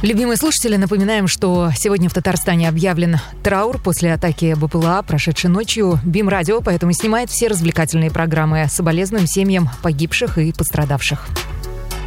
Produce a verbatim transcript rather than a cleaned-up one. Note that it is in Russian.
Любимые слушатели, напоминаем, что сегодня в Татарстане объявлен траур после атаки БПЛА, прошедшей ночью. БИМ-радио поэтому снимает все развлекательные программы. Соболезнуем семьям погибших и пострадавших.